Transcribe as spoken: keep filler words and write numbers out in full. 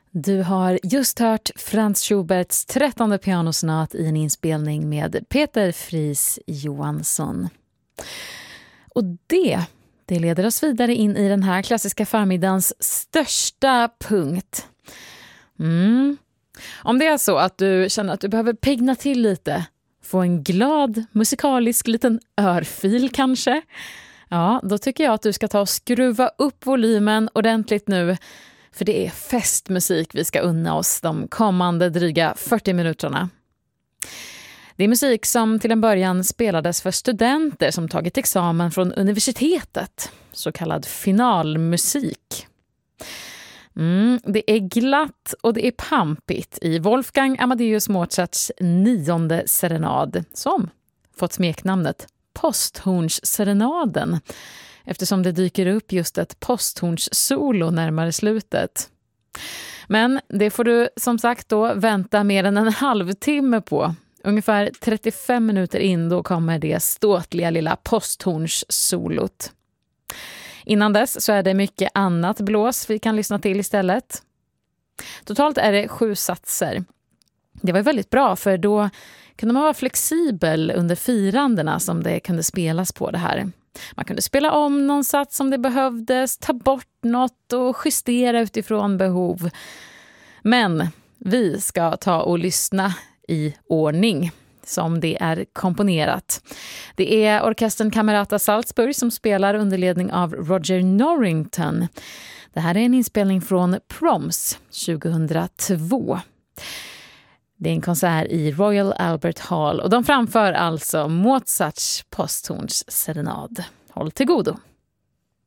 Du har just hört Franz Schuberts trettonde pianosonat i en inspelning med Peter Fries Johansson. Och det, det leder oss vidare in i den här klassiska förmiddagens största punkt. Mm. Om det är så att du känner att du behöver pigna till lite, få en glad musikalisk liten örfil kanske, ja, då tycker jag att du ska ta och skruva upp volymen ordentligt nu. För det är festmusik vi ska unna oss de kommande dryga fyrtio minuterna. Det är musik som till en början spelades för studenter som tagit examen från universitetet. Så kallad finalmusik. Mm, det är glatt och det är pampigt i Wolfgang Amadeus Mozarts nionde serenad som fått smeknamnet Posthornsserenaden. Eftersom det dyker upp just ett posthornssolo närmare slutet. Men det får du som sagt då vänta mer än en halvtimme på. Ungefär trettiofem minuter in då kommer det ståtliga lilla posthornssolot. Innan dess så är det mycket annat blås vi kan lyssna till istället. Totalt är det sju satser. Det var väldigt bra för då kunde man vara flexibel under firandena som det kunde spelas på det här. Man kunde spela om någon sats om det behövdes, ta bort något och justera utifrån behov. Men vi ska ta och lyssna i ordning som det är komponerat. Det är orkestern Camerata Salzburg som spelar under ledning av Roger Norrington. Det här är en inspelning från Proms tjugohundratvå. Det är en konsert i Royal Albert Hall och de framför alltså Mozarts posthornsserenad. Håll till godo!